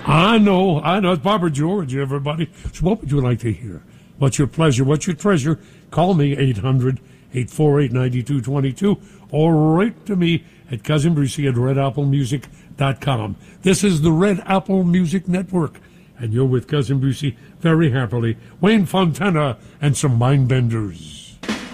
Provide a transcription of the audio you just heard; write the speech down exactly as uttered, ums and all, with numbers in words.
I know, I know. It's Barbara George, everybody. So what would you like to hear? What's your pleasure? What's your treasure? Call me, eight hundred, eight four eight, nine two two two, or write to me at Cousin Brucey at red apple music dot com. This is the Red Apple Music Network, and you're with Cousin Brucey very happily. Wayne Fontana and some Mindbenders.